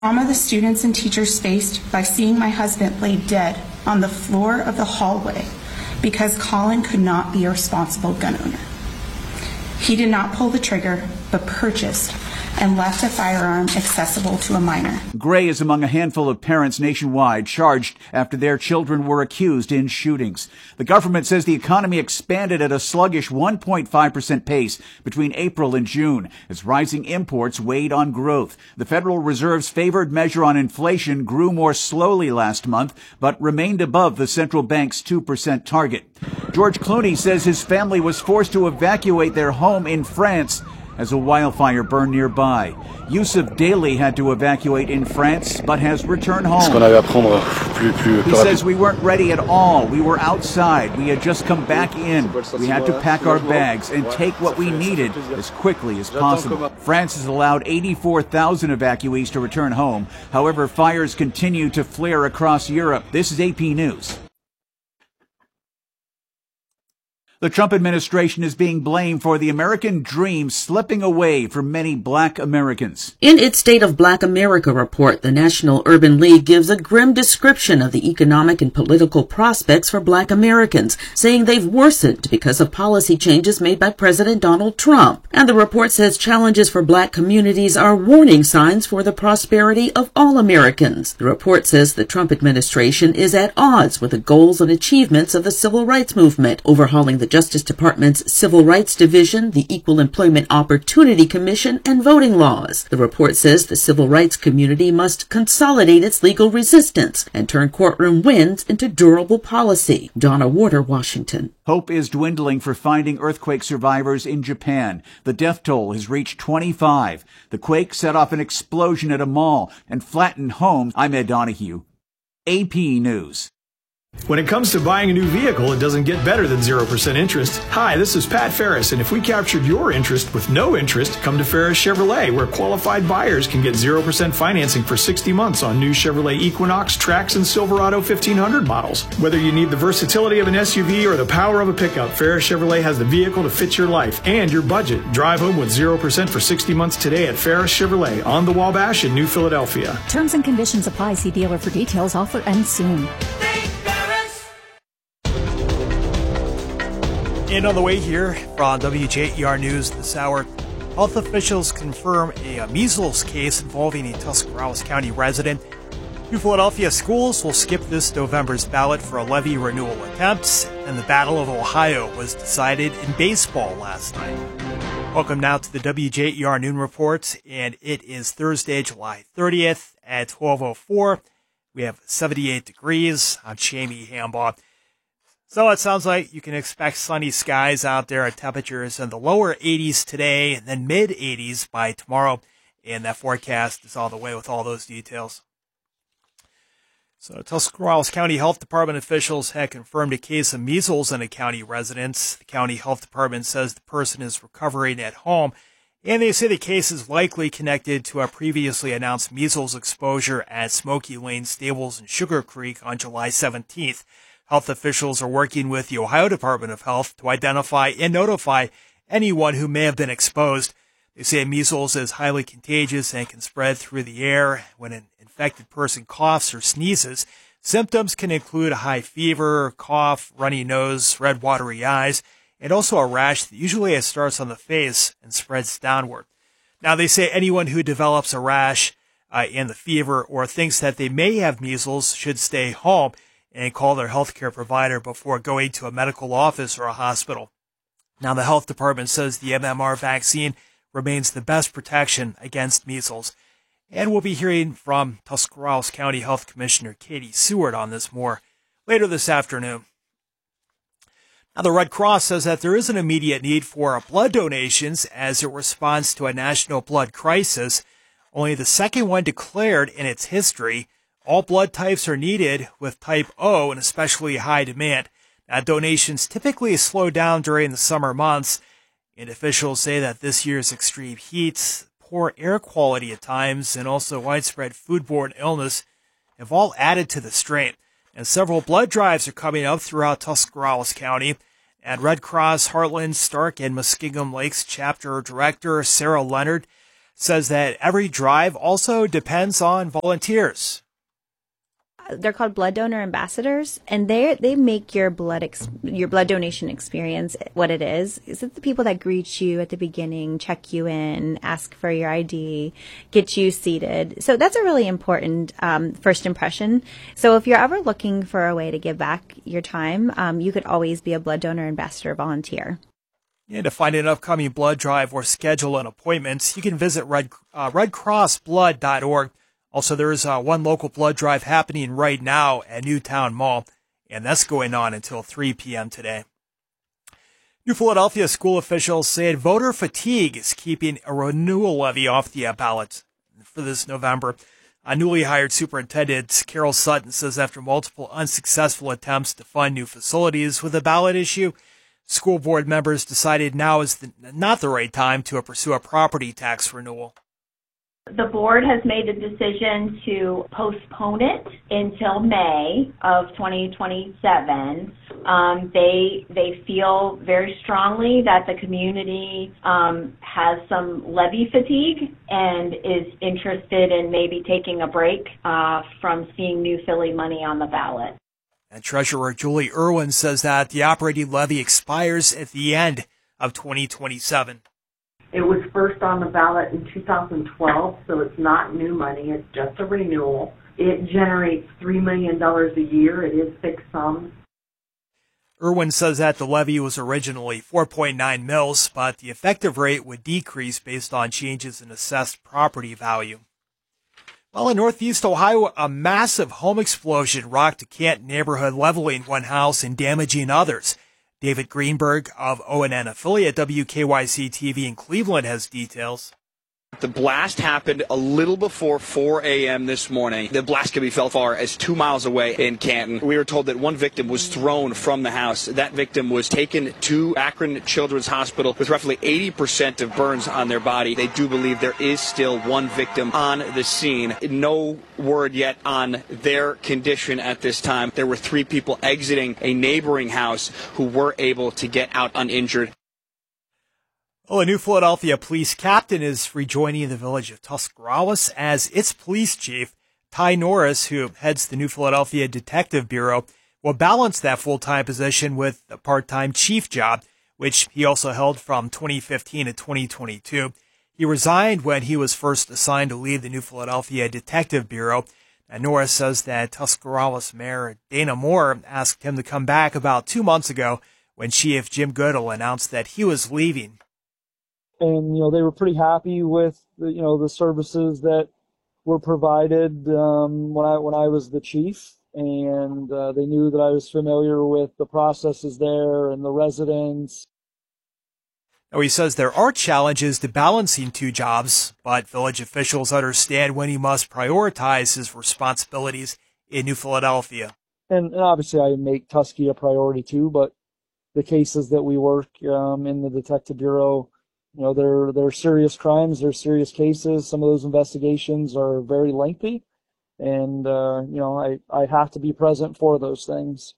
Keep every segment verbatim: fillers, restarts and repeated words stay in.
trauma the students and teachers faced by seeing my husband lay dead on the floor of the hallway because Colin could not be a responsible gun owner. He did not pull the trigger, but purchased and left a firearm accessible to a minor. Gray is among a handful of parents nationwide charged after their children were accused in shootings. The government says the economy expanded at a sluggish one point five percent pace between April and June as rising imports weighed on growth. The Federal Reserve's favored measure on inflation grew more slowly last month, but remained above the central bank's two percent target. George Clooney says his family was forced to evacuate their home in France as a wildfire burned nearby. Yusuf Daly had to evacuate in France, but has returned home. He says, we weren't ready at all. We were outside. We had just come back in. We had to pack our bags and take what we needed as quickly as possible. France has allowed eighty-four thousand evacuees to return home. However, fires continue to flare across Europe. This is A P News. The Trump administration is being blamed for the American dream slipping away for many black Americans. In its State of Black America report, the National Urban League gives a grim description of the economic and political prospects for black Americans, saying they've worsened because of policy changes made by President Donald Trump. And the report says challenges for black communities are warning signs for the prosperity of all Americans. The report says the Trump administration is at odds with the goals and achievements of the civil rights movement, overhauling the Justice Department's Civil Rights Division, the Equal Employment Opportunity Commission, and voting laws. The report says the civil rights community must consolidate its legal resistance and turn courtroom wins into durable policy. Donna Warder, Washington. Hope is dwindling for finding earthquake survivors in Japan. The death toll has reached twenty-five. The quake set off an explosion at a mall and flattened homes. I'm Ed Donahue, A P News. When it comes to buying a new vehicle, it doesn't get better than zero percent interest. Hi, this is Pat Ferris, and if we captured your interest with no interest, come to Ferris Chevrolet, where qualified buyers can get zero percent financing for sixty months on new Chevrolet Equinox, Trax, and Silverado fifteen hundred models. Whether you need the versatility of an S U V or the power of a pickup, Ferris Chevrolet has the vehicle to fit your life and your budget. Drive home with zero percent for sixty months today at Ferris Chevrolet on the Wabash in New Philadelphia. Terms and conditions apply. See dealer for details. Offer ends soon. And on the way here from W J E R News this hour, health officials confirm a measles case involving a Tuscarawas County resident. New Philadelphia schools will skip this November's ballot for a levy renewal attempts, and the Battle of Ohio was decided in baseball last night. Welcome now to the W J E R Noon Report, and it is Thursday, July thirtieth at twelve oh four. We have seventy-eight degrees. I'm Shamie Hambaugh. So it sounds like you can expect sunny skies out there at temperatures in the lower eighties today and then mid eighties by tomorrow. And that forecast is all the way with all those details. So Tuscarawas County Health Department officials had confirmed a case of measles in a county residence. The county health department says the person is recovering at home, and they say the case is likely connected to a previously announced measles exposure at Smoky Lane Stables in Sugar Creek on July seventeenth. Health officials are working with the Ohio Department of Health to identify and notify anyone who may have been exposed. They say measles is highly contagious and can spread through the air. When an infected person coughs or sneezes, symptoms can include a high fever, cough, runny nose, red watery eyes, and also a rash that usually starts on the face and spreads downward. Now, they say anyone who develops a rash uh, and the fever or thinks that they may have measles should stay home and call their healthcare provider before going to a medical office or a hospital. Now, the health department says the M M R vaccine remains the best protection against measles. And we'll be hearing from Tuscarawas County Health Commissioner Katie Seward on this more later this afternoon. Now, the Red Cross says that there is an immediate need for blood donations as it responds to a national blood crisis, only the second one declared in its history. All blood types are needed, with type O in especially high demand. Now, donations typically slow down during the summer months, and officials say that this year's extreme heat, poor air quality at times, and also widespread foodborne illness have all added to the strain. And several blood drives are coming up throughout Tuscarawas County. And Red Cross Heartland, Stark, and Muskingum Lakes Chapter Director Sarah Leonard says that every drive also depends on volunteers. They're called blood donor ambassadors, and they they make your blood ex, your blood donation experience what it is. Is it the people that greet you at the beginning, check you in, ask for your I D, get you seated? So that's a really important um, first impression. So if you're ever looking for a way to give back your time, um, you could always be a blood donor ambassador volunteer. And to find an upcoming blood drive or schedule an appointment, you can visit red uh, red cross blood dot org. Also, there is uh, one local blood drive happening right now at Newtown Mall, and that's going on until three p.m. today. New Philadelphia school officials said voter fatigue is keeping a renewal levy off the uh, ballot for this November. A newly hired superintendent, Carol Sutton, says after multiple unsuccessful attempts to fund new facilities with a ballot issue, school board members decided now is the, not the right time to pursue a property tax renewal. The board has made a decision to postpone it until May of twenty twenty-seven. Um, they they feel very strongly that the community um, has some levy fatigue and is interested in maybe taking a break uh, from seeing New Philly money on the ballot. And Treasurer Julie Irwin says that the operating levy expires at the end of twenty twenty-seven. It was first on the ballot in two thousand twelve, so it's not new money. It's just a renewal. It generates three million dollars a year. It is fixed sums. Irwin says that the levy was originally four point nine mils, but the effective rate would decrease based on changes in assessed property value. Well, in Northeast Ohio, a massive home explosion rocked a Canton neighborhood, leveling one house and damaging others. David Greenberg of O N N affiliate W K Y C T V in Cleveland has details. The blast happened a little before four a.m. this morning. The blast could be felt far as two miles away in Canton. We were told that one victim was thrown from the house. That victim was taken to Akron Children's Hospital with roughly eighty percent of burns on their body. They do believe there is still one victim on the scene. No word yet on their condition at this time. There were three people exiting a neighboring house who were able to get out uninjured. Well, a new Philadelphia police captain is rejoining the village of Tuscarawas as its police chief. Ty Norris, who heads the New Philadelphia Detective Bureau, will balance that full-time position with a part-time chief job, which he also held from twenty fifteen to twenty twenty-two. He resigned when he was first assigned to lead the New Philadelphia Detective Bureau. And Norris says that Tuscarawas Mayor Dana Moore asked him to come back about two months ago when Chief Jim Goodall announced that he was leaving. And, you know, they were pretty happy with, the, you know, the services that were provided um, when I when I was the chief. And uh, they knew that I was familiar with the processes there and the residents. Now, he says there are challenges to balancing two jobs, but village officials understand when he must prioritize his responsibilities in New Philadelphia. And, and obviously I make Tusky a priority too, but the cases that we work um, in the Detective Bureau, you know, they're, they're serious crimes, they're serious cases. Some of those investigations are very lengthy, and, uh, you know, I, I have to be present for those things.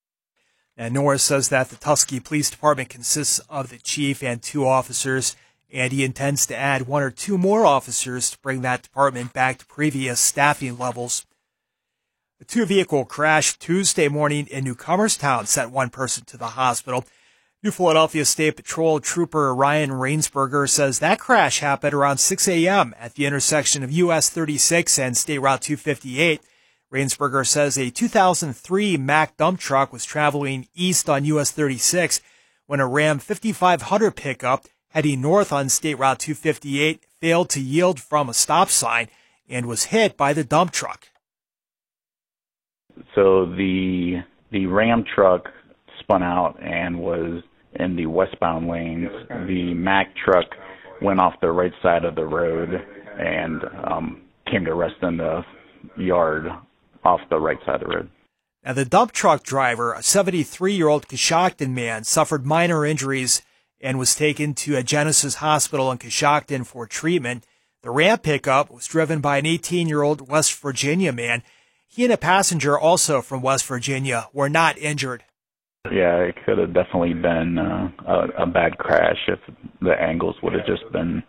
And Norris says that the Tusky Police Department consists of the chief and two officers, and he intends to add one or two more officers to bring that department back to previous staffing levels. A two-vehicle crash Tuesday morning in Newcomerstown sent one person to the hospital. New Philadelphia State Patrol Trooper Ryan Rainsberger says that crash happened around six a.m. at the intersection of U S thirty-six and State Route two fifty-eight. Rainsberger says a two thousand three Mack dump truck was traveling east on U S thirty-six when a Ram fifty-five hundred pickup heading north on State Route two fifty-eight failed to yield from a stop sign and was hit by the dump truck. So the the Ram truck spun out and was in the westbound lanes. The Mack truck went off the right side of the road and um, came to rest in the yard off the right side of the road. Now, the dump truck driver, a seventy-three-year-old Coshocton man, suffered minor injuries and was taken to a Genesis hospital in Coshocton for treatment. The Ram pickup was driven by an eighteen-year-old West Virginia man. He and a passenger, also from West Virginia, were not injured. Yeah, it could have definitely been uh, a, a bad crash if the angles would have just been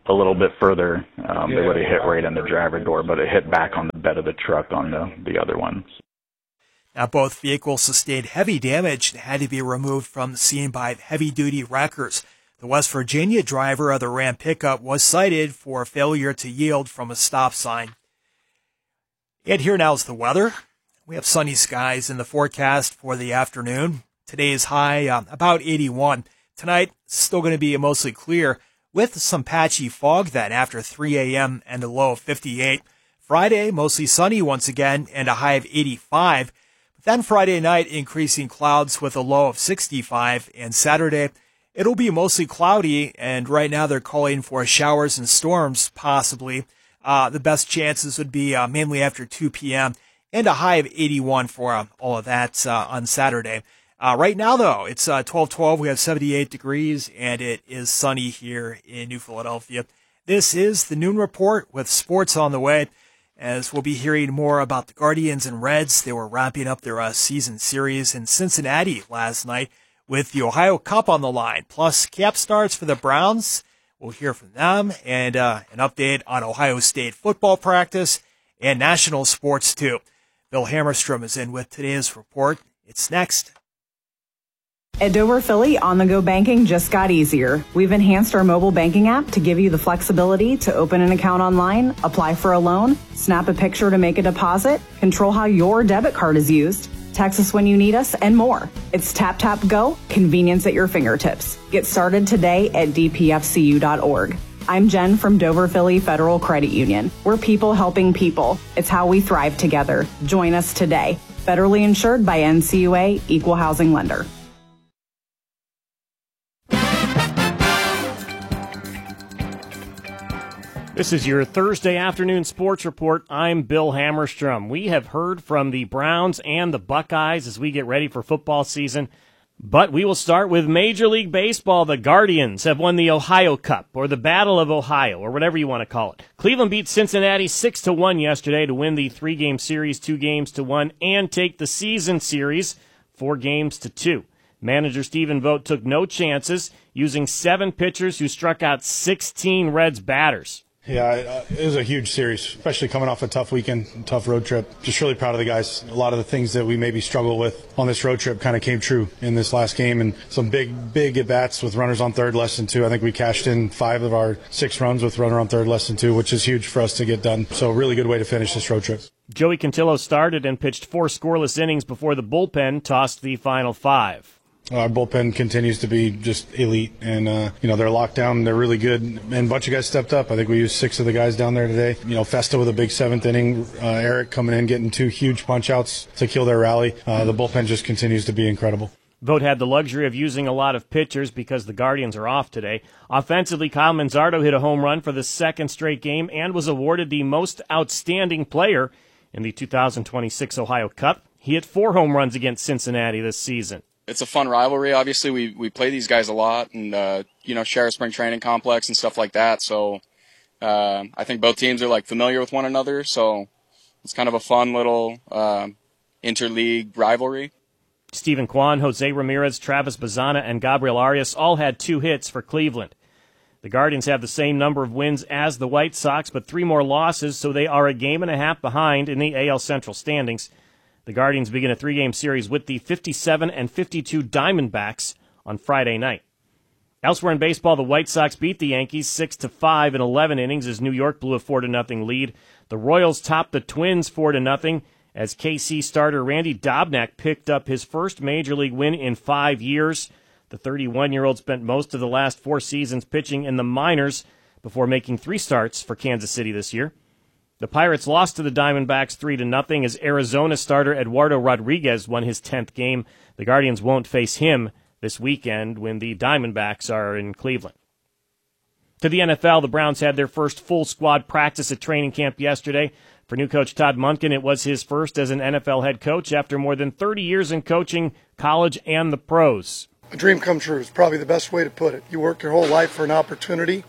a little bit further, um, they would have hit right in the driver door, but it hit back on the bed of the truck on the, the other one. Now, both vehicles sustained heavy damage and had to be removed from the scene by heavy-duty wreckers. The West Virginia driver of the Ram pickup was cited for failure to yield from a stop sign. And here now is the weather. We have sunny skies in the forecast for the afternoon. Today's high uh, about eighty-one. Tonight, still going to be mostly clear with some patchy fog then after three a.m. and a low of fifty-eight. Friday, mostly sunny once again and a high of eighty-five. But then Friday night, increasing clouds with a low of sixty-five. And Saturday, it'll be mostly cloudy, and right now they're calling for showers and storms possibly. Uh, the best chances would be uh, mainly after two p.m. and a high of eighty-one for uh, all of that uh, on Saturday. Uh, right now, though, it's uh, twelve twelve. We have seventy-eight degrees, and it is sunny here in New Philadelphia. This is the Noon Report with sports on the way, as we'll be hearing more about the Guardians and Reds. They were wrapping up their uh, season series in Cincinnati last night with the Ohio Cup on the line, plus cap starts for the Browns. We'll hear from them, and uh, an update on Ohio State football practice and national sports, too. Bill Hammerstrom is in with today's report. It's next. At Dover Philly, on-the-go banking just got easier. We've enhanced our mobile banking app to give you the flexibility to open an account online, apply for a loan, snap a picture to make a deposit, control how your debit card is used, text us when you need us, and more. It's Tap Tap Go, convenience at your fingertips. Get started today at d p f c u dot org. I'm Jen from Dover Philly Federal Credit Union. We're people helping people. It's how we thrive together. Join us today. Federally insured by N C U A, Equal Housing Lender. This is your Thursday afternoon sports report. I'm Bill Hammerstrom. We have heard from the Browns and the Buckeyes as we get ready for football season. But we will start with Major League Baseball. The Guardians have won the Ohio Cup, or the Battle of Ohio, or whatever you want to call it. Cleveland beat Cincinnati six to one yesterday to win the three-game series, two games to one, and take the season series, four games to two. Manager Stephen Vogt took no chances, using seven pitchers who struck out sixteen Reds batters. Yeah, it was a huge series, especially coming off a tough weekend, tough road trip. Just really proud of the guys. A lot of the things that we maybe struggled with on this road trip kind of came true in this last game, and some big, big at-bats with runners on third, less than two. I think we cashed in five of our six runs with runner on third, less than two, which is huge for us to get done. So a really good way to finish this road trip. Joey Cantillo started and pitched four scoreless innings before the bullpen tossed the final five. Our bullpen continues to be just elite, and uh, you know they're locked down. They're really good, and a bunch of guys stepped up. I think we used six of the guys down there today. You know, Festa with a big seventh inning, uh, Eric coming in getting two huge punch outs to kill their rally. Uh, the bullpen just continues to be incredible. Vogt had the luxury of using a lot of pitchers because the Guardians are off today. Offensively, Kyle Manzardo hit a home run for the second straight game and was awarded the most outstanding player in the two thousand twenty-six Ohio Cup. He hit four home runs against Cincinnati this season. It's a fun rivalry. Obviously, we, we play these guys a lot and, uh, you know, share a spring training complex and stuff like that. So uh, I think both teams are, like, familiar with one another. So it's kind of a fun little uh, interleague rivalry. Stephen Kwan, Jose Ramirez, Travis Bazana, and Gabriel Arias all had two hits for Cleveland. The Guardians have the same number of wins as the White Sox, but three more losses, so they are a game and a half behind in the A L Central standings. The Guardians begin a three-game series with the fifty-seven and fifty-two Diamondbacks on Friday night. Elsewhere in baseball, the White Sox beat the Yankees six to five in eleven innings as New York blew a four to nothing lead. The Royals topped the Twins four to nothing as K C starter Randy Dobnak picked up his first major league win in five years. The thirty-one-year-old spent most of the last four seasons pitching in the minors before making three starts for Kansas City this year. The Pirates lost to the Diamondbacks three to nothing as Arizona starter Eduardo Rodriguez won his tenth game. The Guardians won't face him this weekend when the Diamondbacks are in Cleveland. To the N F L, the Browns had their first full squad practice at training camp yesterday. For new coach Todd Monken, it was his first as an N F L head coach after more than thirty years in coaching college and the pros. A dream come true is probably the best way to put it. You work your whole life for an opportunity.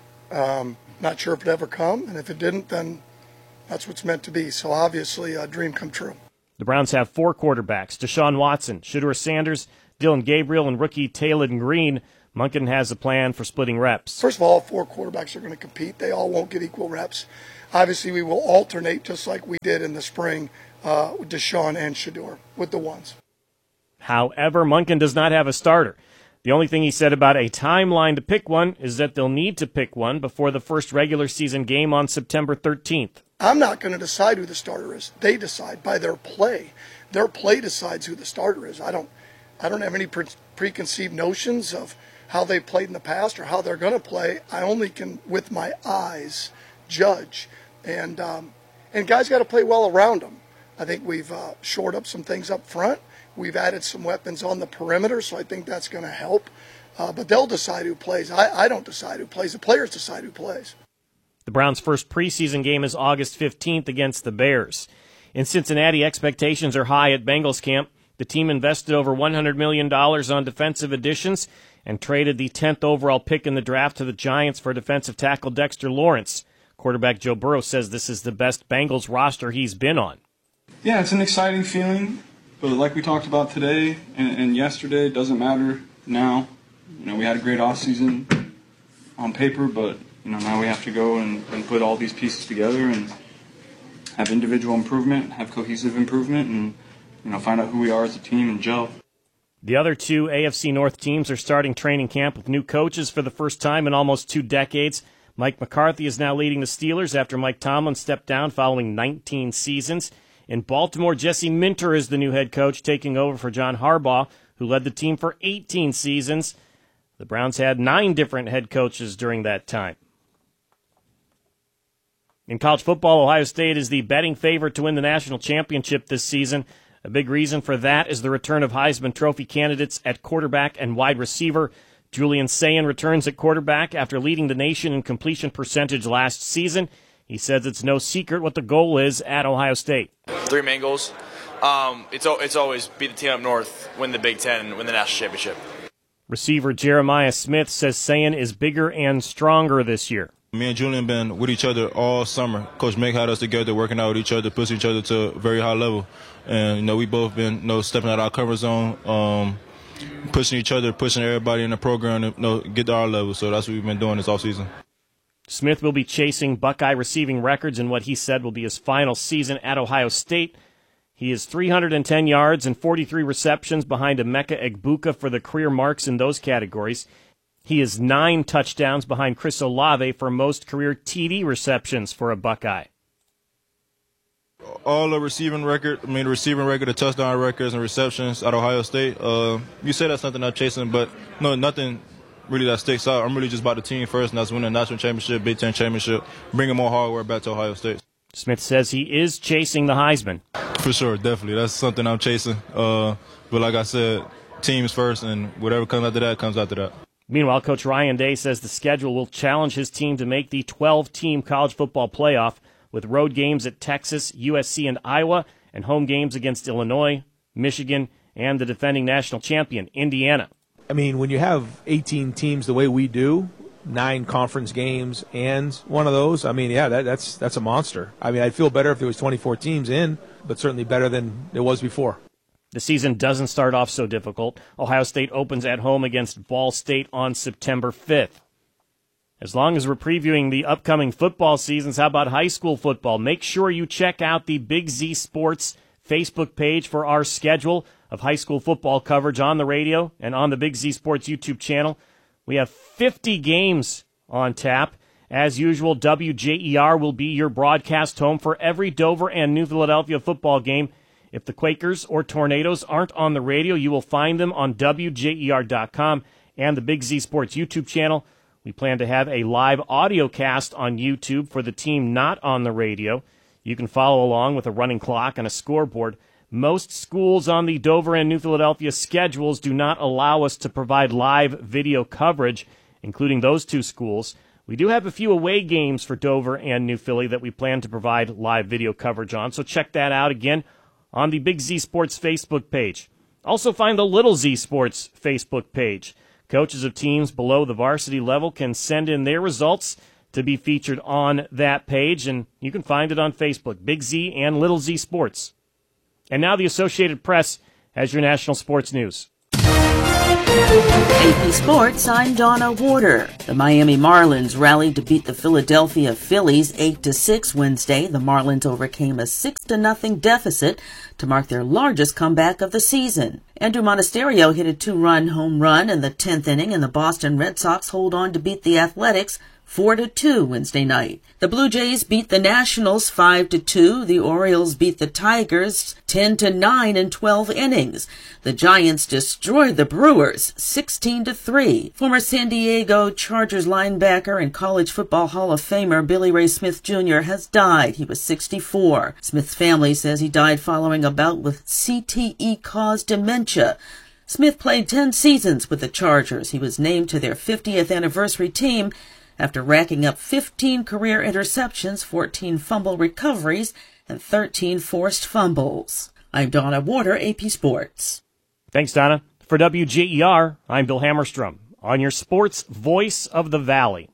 Um, not sure if it ever come, and if it didn't, then that's what's meant to be. So obviously, a dream come true. The Browns have four quarterbacks: Deshaun Watson, Shedeur Sanders, Dylan Gabriel, and rookie Taylor Green. Monken has a plan for splitting reps. First of all, four quarterbacks are going to compete. They all won't get equal reps. Obviously, we will alternate just like we did in the spring uh, with Deshaun and Shedeur with the ones. However, Monken does not have a starter. The only thing he said about a timeline to pick one is that they'll need to pick one before the first regular season game on September thirteenth. I'm not going to decide who the starter is. They decide by their play. Their play decides who the starter is. I don't I don't have any pre- preconceived notions of how they played in the past or how they're going to play. I only can, with my eyes, judge. And um, and guys got to play well around them. I think we've uh, shored up some things up front. We've added some weapons on the perimeter, so I think that's going to help. Uh, but they'll decide who plays. I, I don't decide who plays. The players decide who plays. The Browns' first preseason game is August fifteenth against the Bears. In Cincinnati, expectations are high at Bengals camp. The team invested over one hundred million dollars on defensive additions and traded the tenth overall pick in the draft to the Giants for defensive tackle Dexter Lawrence. Quarterback Joe Burrow says this is the best Bengals roster he's been on. Yeah, it's an exciting feeling. But like we talked about today and, and yesterday, it doesn't matter now. You know, we had a great offseason on paper, but you know now we have to go and, and put all these pieces together and have individual improvement, have cohesive improvement, and you know find out who we are as a team and gel. The other two A F C North teams are starting training camp with new coaches for the first time in almost two decades. Mike McCarthy is now leading the Steelers after Mike Tomlin stepped down following nineteen seasons. In Baltimore, Jesse Minter is the new head coach, taking over for John Harbaugh, who led the team for eighteen seasons. The Browns had nine different head coaches during that time. In college football, Ohio State is the betting favorite to win the national championship this season. A big reason for that is the return of Heisman Trophy candidates at quarterback and wide receiver. Julian Sayin returns at quarterback after leading the nation in completion percentage last season. He says it's no secret what the goal is at Ohio State. Three main goals. Um, it's it's always beat the team up north, win the Big Ten, win the national championship. Receiver Jeremiah Smith says Sayin is bigger and stronger this year. Me and Julian been with each other all summer. Coach Mick had us together, working out with each other, pushing each other to a very high level. And, you know, we both been, you know, stepping out our comfort zone, um, pushing each other, pushing everybody in the program to, you know, get to our level. So that's what we've been doing this offseason. Smith will be chasing Buckeye receiving records in what he said will be his final season at Ohio State. He is three hundred ten yards and forty-three receptions behind Emeka Egbuka for the career marks in those categories. He is nine touchdowns behind Chris Olave for most career T D receptions for a Buckeye. All the receiving record, I mean, the receiving record, the touchdown records and receptions at Ohio State. Uh, you say that's something I'm chasing, but no, nothing really that sticks out. I'm really just about the team first, and that's winning the national championship, Big Ten championship, bringing more hardware back to Ohio State. Smith says he is chasing the Heisman. For sure, definitely. That's something I'm chasing. Uh, but like I said, teams first, and whatever comes after that comes after that. Meanwhile, Coach Ryan Day says the schedule will challenge his team to make the twelve-team college football playoff with road games at Texas, U S C, and Iowa, and home games against Illinois, Michigan, and the defending national champion, Indiana. I mean, when you have eighteen teams the way we do, nine conference games and one of those, I mean, yeah, that, that's that's a monster. I mean, I'd feel better if there was twenty-four teams in, but certainly better than it was before. The season doesn't start off so difficult. Ohio State opens at home against Ball State on September fifth. As long as we're previewing the upcoming football seasons, how about high school football? Make sure you check out the Big Z Sports Facebook page for our schedule of high school football coverage on the radio and on the Big Z Sports YouTube channel. We have fifty games on tap. As usual, W J E R will be your broadcast home for every Dover and New Philadelphia football game. If the Quakers or Tornadoes aren't on the radio, you will find them on W J E R dot com and the Big Z Sports YouTube channel. We plan to have a live audio cast on YouTube for the team not on the radio. You can follow along with a running clock and a scoreboard. Most schools on the Dover and New Philadelphia schedules do not allow us to provide live video coverage, including those two schools. We do have a few away games for Dover and New Philly that we plan to provide live video coverage on, so check that out again on the Big Z Sports Facebook page. Also find the Little Z Sports Facebook page. Coaches of teams below the varsity level can send in their results to be featured on that page, and you can find it on Facebook, Big Z and Little Z Sports. And now the Associated Press has your national sports news. A P Sports, I'm Donna Warder. The Miami Marlins rallied to beat the Philadelphia Phillies eight to six Wednesday. The Marlins overcame a six to nothing deficit to mark their largest comeback of the season. Andrew Monasterio hit a two-run home run in the tenth inning, and the Boston Red Sox hold on to beat the Athletics four to two Wednesday night. The Blue Jays beat the Nationals five to two. The Orioles beat the Tigers ten to nine in twelve innings. The Giants destroyed the Brewers sixteen to three. Former San Diego Chargers linebacker and College Football Hall of Famer Billy Ray Smith Junior has died. He was sixty-four. Smith's family says he died following a bout with C T E-caused dementia. Smith played ten seasons with the Chargers. He was named to their fiftieth anniversary team after racking up fifteen career interceptions, fourteen fumble recoveries, and thirteen forced fumbles. I'm Donna Warder, A P Sports. Thanks, Donna. For W J E R, I'm Bill Hammerstrom, on your sports voice of the Valley.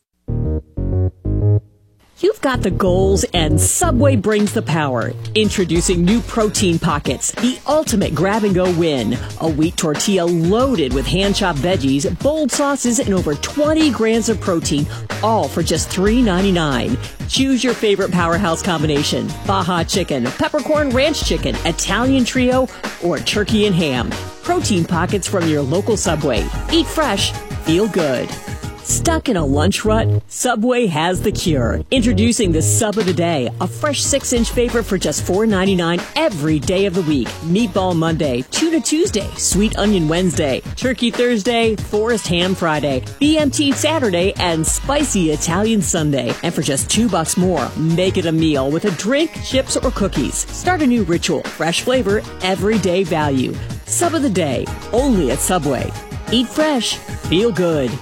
You've got the goals, and Subway brings the power. Introducing new Protein Pockets, the ultimate grab-and-go win. A wheat tortilla loaded with hand-chopped veggies, bold sauces, and over twenty grams of protein, all for just three ninety-nine. Choose your favorite powerhouse combination: Baja Chicken, Peppercorn Ranch Chicken, Italian Trio, or Turkey and Ham. Protein Pockets from your local Subway. Eat fresh, feel good. Stuck in a lunch rut? Subway has the cure. Introducing the Sub of the Day, a fresh six-inch favorite for just four ninety-nine every day of the week. Meatball Monday, Tuna Tuesday, Sweet Onion Wednesday, Turkey Thursday, Forest Ham Friday, B M T Saturday, and Spicy Italian Sunday. And for just two bucks more, make it a meal with a drink, chips, or cookies. Start a new ritual, fresh flavor, everyday value. Sub of the Day, only at Subway. Eat fresh, feel good.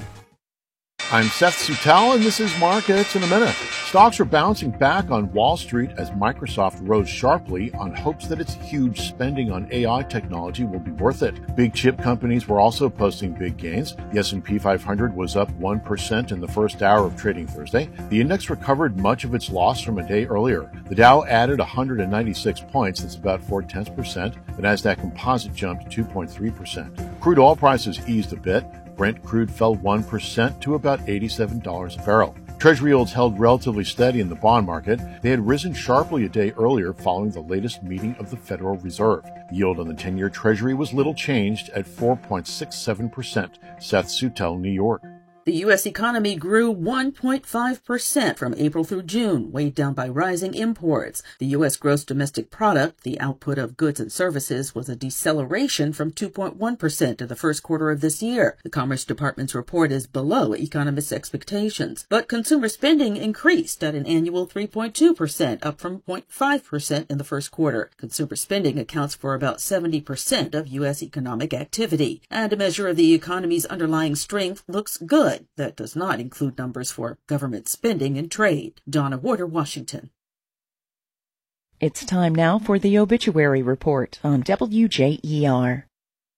I'm Seth Sutell, and this is Markets in a Minute. Stocks are bouncing back on Wall Street as Microsoft rose sharply on hopes that its huge spending on A I technology will be worth it. Big chip companies were also posting big gains. The S and P five hundred was up one percent in the first hour of trading Thursday. The index recovered much of its loss from a day earlier. The Dow added one hundred ninety-six points, that's about four tenths percent. The Nasdaq Composite jumped two point three percent. Crude oil prices eased a bit. Brent crude fell one percent to about eighty-seven dollars a barrel. Treasury yields held relatively steady in the bond market. They had risen sharply a day earlier following the latest meeting of the Federal Reserve. The yield on the ten-year Treasury was little changed at four point six seven percent. Seth Sutell, New York. The U S economy grew one point five percent from April through June, weighed down by rising imports. The U S gross domestic product, the output of goods and services, was a deceleration from two point one percent in the first quarter of this year. The Commerce Department's report is below economists' expectations. But consumer spending increased at an annual three point two percent, up from zero point five percent in the first quarter. Consumer spending accounts for about seventy percent of U S economic activity. And a measure of the economy's underlying strength looks good. That does not include numbers for government spending and trade. Donna Warder, Washington. It's time now for the obituary report on W J E R.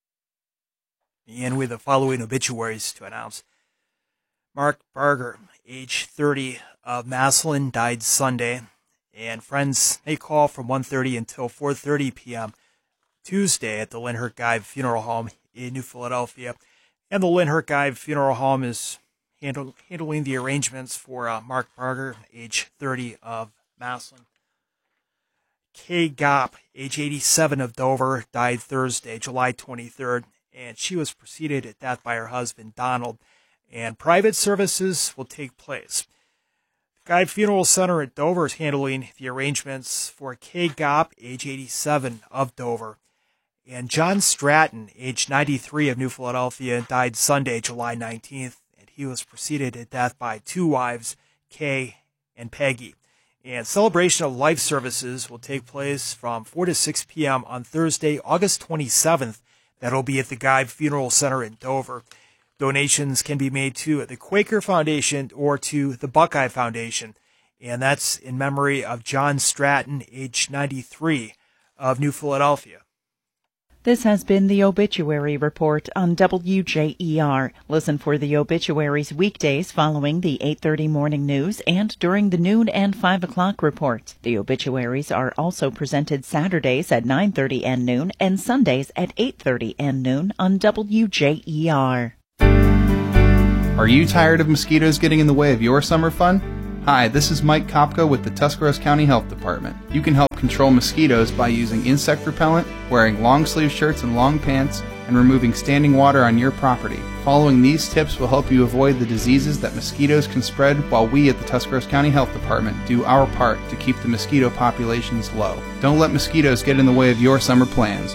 And with the following obituaries to announce. Mark Barger, age thirty, of Massillon, died Sunday. And friends may call from one thirty until four thirty p.m. Tuesday at the Lynn Hurt-Guy Funeral Home in New Philadelphia. And the Lynn Hurt-Guy Funeral Home is handle, handling the arrangements for uh, Mark Barger, age thirty, of Massillon. Kay Gopp, age eighty-seven, of Dover, died Thursday, July twenty-third, and she was preceded at death by her husband, Donald, and private services will take place. The Guy Funeral Center at Dover is handling the arrangements for Kay Gopp, age eighty-seven, of Dover. And John Stratton, age ninety-three, of New Philadelphia, died Sunday, July nineteenth, and he was preceded at death by two wives, Kay and Peggy. And celebration of life services will take place from four to six p.m. on Thursday, August twenty-seventh. That'll be at the Guy Funeral Center in Dover. Donations can be made to the Quaker Foundation or to the Buckeye Foundation. And that's in memory of John Stratton, age ninety-three, of New Philadelphia. This has been the Obituary Report on W J E R. Listen for the obituaries weekdays following the eight thirty morning news and during the noon and five o'clock reports. The obituaries are also presented Saturdays at nine thirty and noon and Sundays at eight thirty and noon on W J E R. Are you tired of mosquitoes getting in the way of your summer fun? Hi, this is Mike Kopka with the Tuscarawas County Health Department. You can help control mosquitoes by using insect repellent, wearing long-sleeve shirts and long pants, and removing standing water on your property. Following these tips will help you avoid the diseases that mosquitoes can spread, while we at the Tuscarawas County Health Department do our part to keep the mosquito populations low. Don't let mosquitoes get in the way of your summer plans.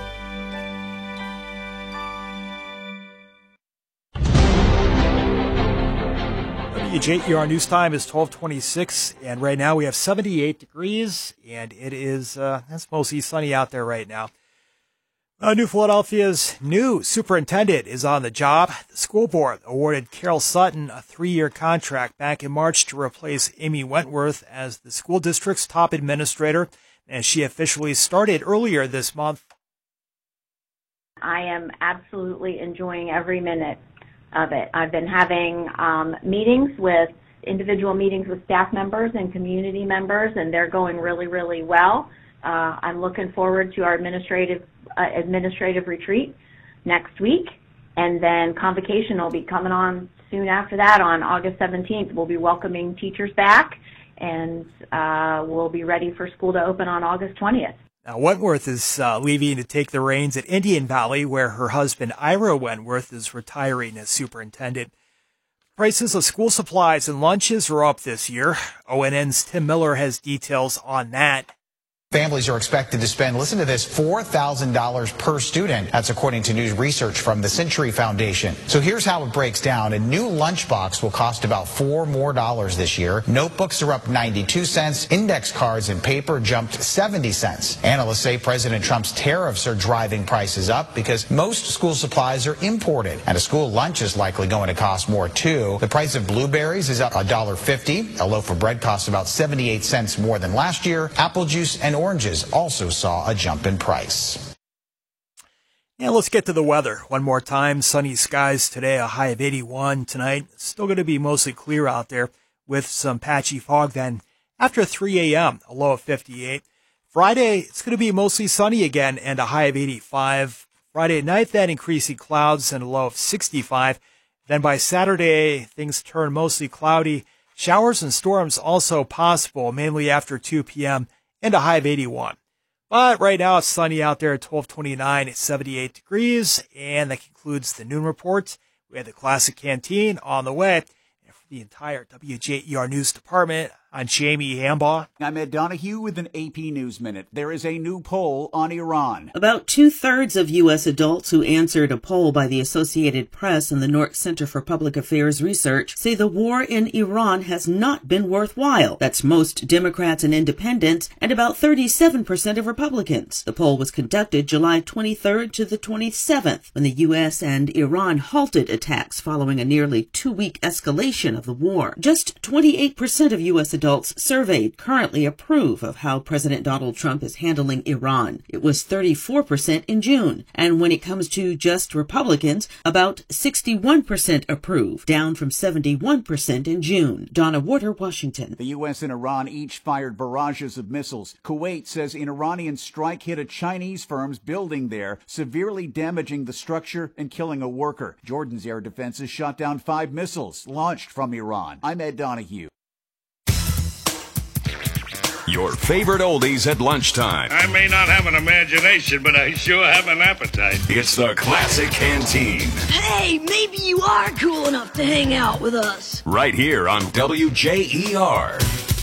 W J E R News Time is twelve twenty-six, and right now we have seventy-eight degrees, and it is, uh, it's mostly sunny out there right now. Uh, New Philadelphia's new superintendent is on the job. The school board awarded Carol Sutton a three-year contract back in March to replace Amy Wentworth as the school district's top administrator, and she officially started earlier this month. I am absolutely enjoying every minute of it. I've been having um, meetings with individual meetings with staff members and community members, and they're going really, really well. Uh, I'm looking forward to our administrative uh, administrative retreat next week, and then convocation will be coming on soon after that on August seventeenth. We'll be welcoming teachers back, and uh, we'll be ready for school to open on August twentieth. Now, Wentworth is uh, leaving to take the reins at Indian Valley, where her husband, Ira Wentworth, is retiring as superintendent. Prices of school supplies and lunches are up this year. O N N's Tim Miller has details on that. Families are expected to spend, listen to this, four thousand dollars per student. That's according to new research from the Century Foundation. So here's how it breaks down. A new lunchbox will cost about four more dollars this year. Notebooks are up ninety-two cents. Index cards and paper jumped seventy cents. Analysts say President Trump's tariffs are driving prices up because most school supplies are imported. And a school lunch is likely going to cost more, too. The price of blueberries is up one dollar fifty. A loaf of bread costs about seventy-eight cents more than last year. Apple juice and oranges also saw a jump in price. Yeah, let's get to the weather one more time. Sunny skies today, a high of eighty-one tonight. It's still going to be mostly clear out there with some patchy fog then. After three a.m., a low of fifty-eight. Friday, it's going to be mostly sunny again and a high of eighty-five. Friday night, then increasing clouds and a low of sixty-five. Then by Saturday, things turn mostly cloudy. Showers and storms also possible, mainly after two p.m., and a high of eighty-one. But right now it's sunny out there at twelve twenty-nine, it's seventy-eight degrees, and that concludes the noon report. We had the Classic Canteen on the way. And for the entire W J E R News Department, I'm Jamie Hambaugh. I'm Ed Donahue with an A P News Minute. There is a new poll on Iran. About two-thirds of U S adults who answered a poll by the Associated Press and the Newark Center for Public Affairs Research say the war in Iran has not been worthwhile. That's most Democrats and independents, and about thirty-seven percent of Republicans. The poll was conducted July twenty-third to the twenty-seventh, when the U S and Iran halted attacks following a nearly two-week escalation of the war. Just twenty-eight percent of U S adults surveyed currently approve of how President Donald Trump is handling Iran. It was thirty-four percent in June. And when it comes to just Republicans, about sixty-one percent approve, down from seventy-one percent in June. Donna Warder, Washington. The U S and Iran each fired barrages of missiles. Kuwait says an Iranian strike hit a Chinese firm's building there, severely damaging the structure and killing a worker. Jordan's air defenses shot down five missiles launched from Iran. I'm Ed Donahue. Your favorite oldies at lunchtime. I may not have an imagination, but I sure have an appetite. It's the Classic Canteen. Hey, maybe you are cool enough to hang out with us. Right here on W J E R.